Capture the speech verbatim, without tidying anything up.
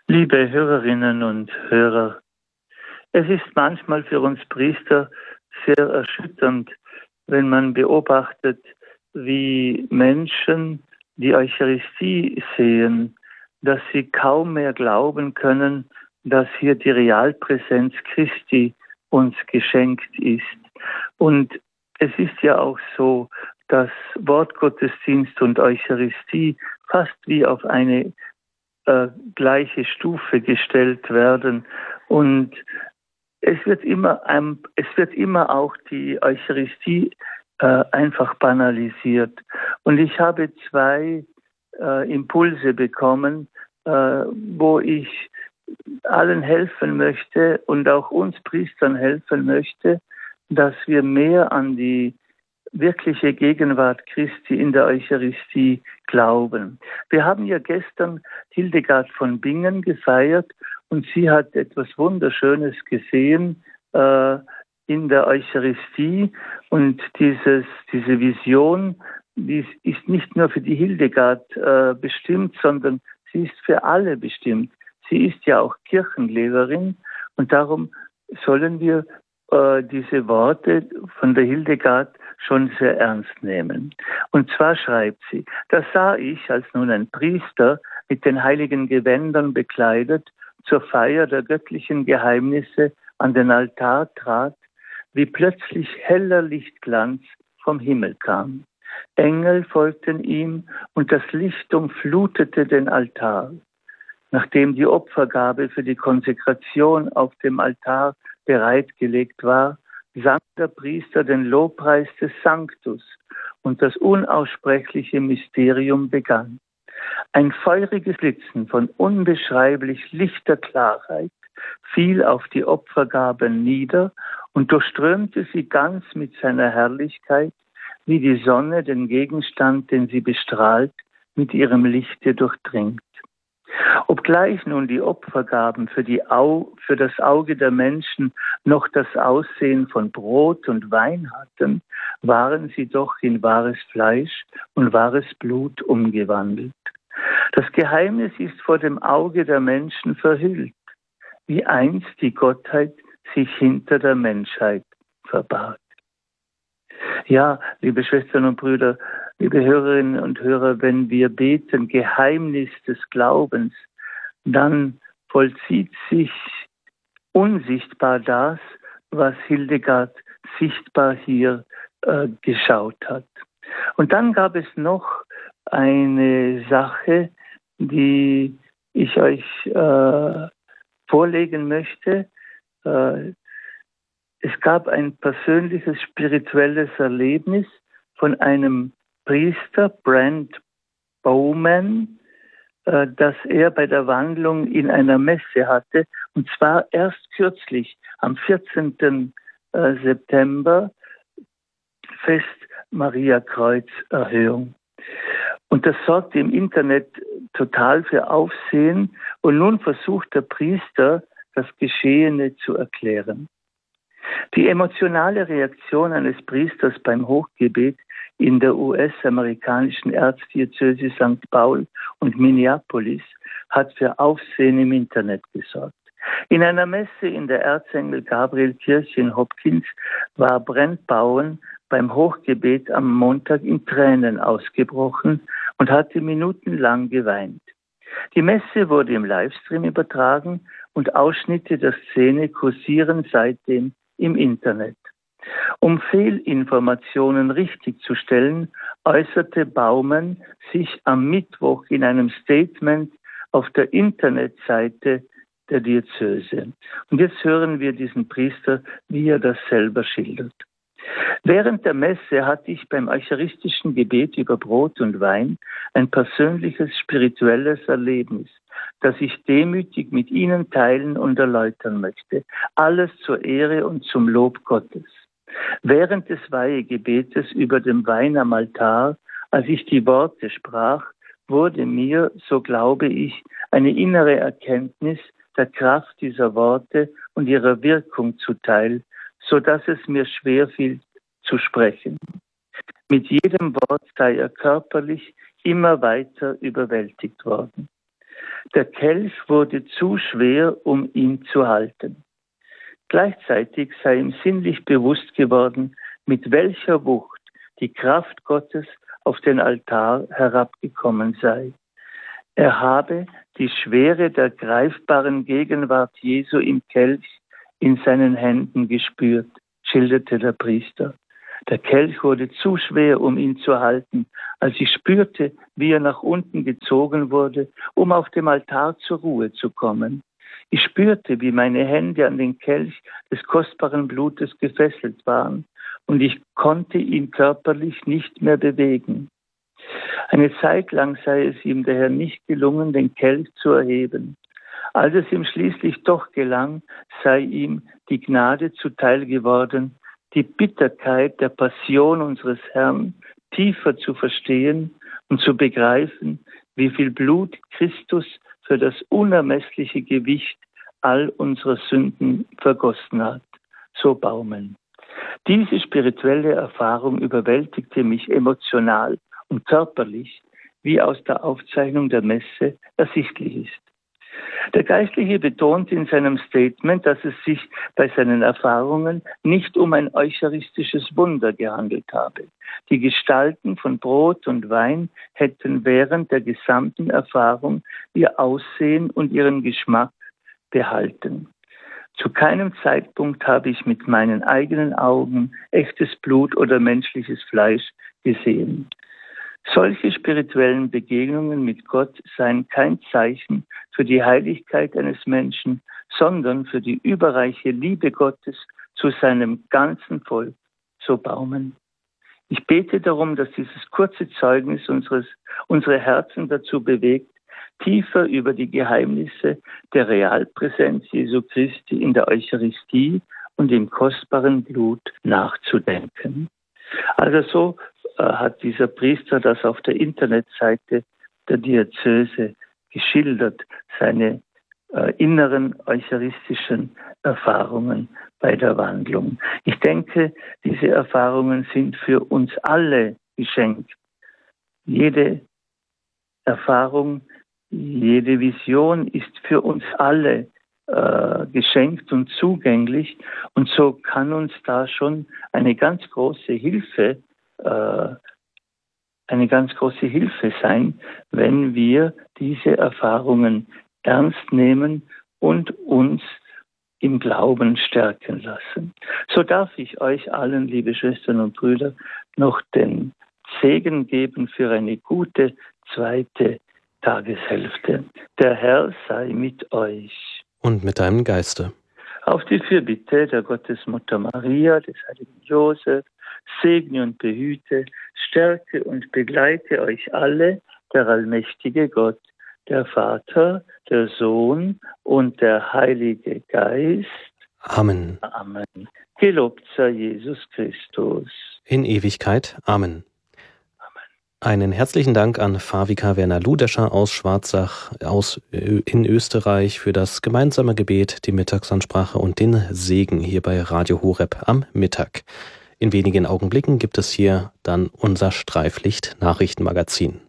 Liebe Hörerinnen und Hörer, es ist manchmal für uns Priester sehr erschütternd, wenn man beobachtet, wie Menschen die Eucharistie sehen, dass sie kaum mehr glauben können, dass hier die Realpräsenz Christi uns geschenkt ist. Und es ist ja auch so, dass Wortgottesdienst und Eucharistie fast wie auf eine äh, gleiche Stufe gestellt werden. Und es wird immer, ähm, es wird immer auch die Eucharistie äh, einfach banalisiert. Und ich habe zwei äh, Impulse bekommen, äh, wo ich allen helfen möchte und auch uns Priestern helfen möchte, dass wir mehr an die wirkliche Gegenwart Christi in der Eucharistie glauben. Wir haben ja gestern Hildegard von Bingen gefeiert und sie hat etwas Wunderschönes gesehen äh, in der Eucharistie. Und dieses, diese Vision, die ist nicht nur für die Hildegard äh, bestimmt, sondern sie ist für alle bestimmt. Sie ist ja auch Kirchenlehrerin und darum sollen wir äh, diese Worte von der Hildegard schon sehr ernst nehmen. Und zwar schreibt sie: Da sah ich, als nun ein Priester mit den heiligen Gewändern bekleidet zur Feier der göttlichen Geheimnisse an den Altar trat, wie plötzlich heller Lichtglanz vom Himmel kam. Engel folgten ihm und das Licht umflutete den Altar. Nachdem die Opfergabe für die Konsekration auf dem Altar bereitgelegt war, sang der Priester den Lobpreis des Sanctus und das unaussprechliche Mysterium begann. Ein feuriges Blitzen von unbeschreiblich lichter Klarheit fiel auf die Opfergaben nieder und durchströmte sie ganz mit seiner Herrlichkeit, wie die Sonne den Gegenstand, den sie bestrahlt, mit ihrem Lichte durchdringt. Obgleich nun die Opfergaben für, die Au- für das Auge der Menschen noch das Aussehen von Brot und Wein hatten, waren sie doch in wahres Fleisch und wahres Blut umgewandelt. Das Geheimnis ist vor dem Auge der Menschen verhüllt, wie einst die Gottheit sich hinter der Menschheit verbarg. Ja, liebe Schwestern und Brüder, liebe Hörerinnen und Hörer, wenn wir beten, Geheimnis des Glaubens, dann vollzieht sich unsichtbar das, was Hildegard sichtbar hier äh, geschaut hat. Und dann gab es noch eine Sache, die ich euch äh, vorlegen möchte. Äh, es gab ein persönliches spirituelles Erlebnis von einem Priester, Brent Bowman, äh, das er bei der Wandlung in einer Messe hatte, und zwar erst kürzlich, am vierzehnten September, Fest Maria Kreuzerhöhung. Und das sorgte im Internet total für Aufsehen und nun versucht der Priester, das Geschehene zu erklären. Die emotionale Reaktion eines Priesters beim Hochgebet in der U S-amerikanischen Erzdiözese Sankt Paul und Minneapolis hat für Aufsehen im Internet gesorgt. In einer Messe in der Erzengel Gabriel Kirche in Hopkins war Brent Bowen beim Hochgebet am Montag in Tränen ausgebrochen und hatte minutenlang geweint. Die Messe wurde im Livestream übertragen und Ausschnitte der Szene kursieren seitdem im Internet. Um Fehlinformationen richtigzustellen, äußerte Baumann sich am Mittwoch in einem Statement auf der Internetseite der Diözese. Und jetzt hören wir diesen Priester, wie er das selber schildert. Während der Messe hatte ich beim eucharistischen Gebet über Brot und Wein ein persönliches spirituelles Erlebnis, das ich demütig mit Ihnen teilen und erläutern möchte. Alles zur Ehre und zum Lob Gottes. Während des Weihegebetes über dem Wein am Altar, als ich die Worte sprach, wurde mir, so glaube ich, eine innere Erkenntnis der Kraft dieser Worte und ihrer Wirkung zuteil, so dass es mir schwer fiel zu sprechen. Mit jedem Wort sei er körperlich immer weiter überwältigt worden. Der Kelch wurde zu schwer, um ihn zu halten. Gleichzeitig sei ihm sinnlich bewusst geworden, mit welcher Wucht die Kraft Gottes auf den Altar herabgekommen sei. Er habe die Schwere der greifbaren Gegenwart Jesu im Kelch in seinen Händen gespürt, schilderte der Priester. Der Kelch wurde zu schwer, um ihn zu halten, als ich spürte, wie er nach unten gezogen wurde, um auf dem Altar zur Ruhe zu kommen. Ich spürte, wie meine Hände an den Kelch des kostbaren Blutes gefesselt waren, und ich konnte ihn körperlich nicht mehr bewegen. Eine Zeit lang sei es ihm daher nicht gelungen, den Kelch zu erheben. Als es ihm schließlich doch gelang, sei ihm die Gnade zuteil geworden, die Bitterkeit der Passion unseres Herrn tiefer zu verstehen und zu begreifen, wie viel Blut Christus für das unermessliche Gewicht all unserer Sünden vergossen hat. So Baumann. Diese spirituelle Erfahrung überwältigte mich emotional und körperlich, wie aus der Aufzeichnung der Messe ersichtlich ist. Der Geistliche betont in seinem Statement, dass es sich bei seinen Erfahrungen nicht um ein eucharistisches Wunder gehandelt habe. Die Gestalten von Brot und Wein hätten während der gesamten Erfahrung ihr Aussehen und ihren Geschmack behalten. Zu keinem Zeitpunkt habe ich mit meinen eigenen Augen echtes Blut oder menschliches Fleisch gesehen. Solche spirituellen Begegnungen mit Gott seien kein Zeichen für die Heiligkeit eines Menschen, sondern für die überreiche Liebe Gottes zu seinem ganzen Volk, so Baumann. Ich bete darum, dass dieses kurze Zeugnis unseres, unsere Herzen dazu bewegt, tiefer über die Geheimnisse der Realpräsenz Jesu Christi in der Eucharistie und im kostbaren Blut nachzudenken. Also so äh, hat dieser Priester das auf der Internetseite der Diözese geschildert, seine äh, inneren eucharistischen Erfahrungen bei der Wandlung. Ich denke, diese Erfahrungen sind für uns alle geschenkt. Jede Erfahrung, jede Vision ist für uns alle äh, geschenkt und zugänglich, und so kann uns da schon eine ganz große Hilfe, äh, eine ganz große Hilfe sein, wenn wir diese Erfahrungen ernst nehmen und uns im Glauben stärken lassen. So darf ich euch allen, liebe Schwestern und Brüder, noch den Segen geben für eine gute zweite Tageshälfte. Der Herr sei mit euch. Und mit deinem Geiste. Auf die Fürbitte der Gottesmutter Maria, des heiligen Josef, segne und behüte, stärke und begleite euch alle, der allmächtige Gott, der Vater, der Sohn und der Heilige Geist. Amen. Amen. Gelobt sei Jesus Christus. In Ewigkeit. Amen. Einen herzlichen Dank an Pfarrvikar Werner Ludescher aus Schwarzach aus in Österreich für das gemeinsame Gebet, die Mittagsansprache und den Segen hier bei Radio Horeb am Mittag. In wenigen Augenblicken gibt es hier dann unser Streiflicht-Nachrichtenmagazin.